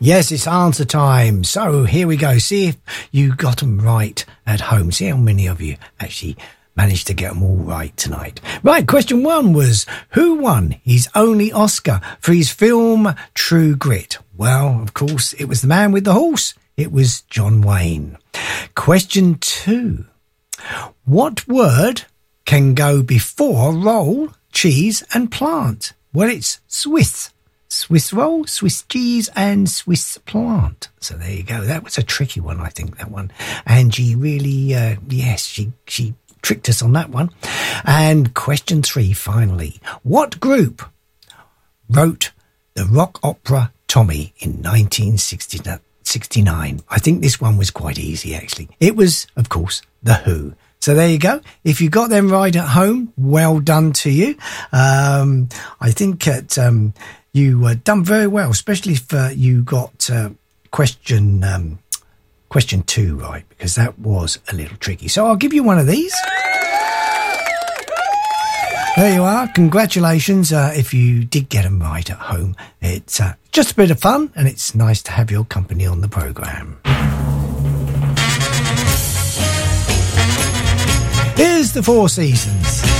Yes, it's answer time. So here we go. See if you got them right at home. See how many of you actually managed to get them all right tonight. Right, question 1 was, who won his only Oscar for his film True Grit? Well, of course, it was the man with the horse. It was John Wayne. Question 2. What word can go before roll, cheese and plant? Well, it's Swiss. Swiss roll, Swiss cheese and Swiss plant. So there you go. That was a tricky one, I think, that one. Angie really, she tricked us on that one. And question 3, finally. What group wrote the rock opera Tommy in 1969? I think this one was quite easy, actually. It was, of course, The Who. So there you go. If you got them right at home, well done to you. I think that you done very well, especially if you got question 2 right, because that was a little tricky. So I'll give you one of these. There you are. Congratulations if you did get them right at home. It's just a bit of fun, and it's nice to have your company on the programme. Here's the Four Seasons.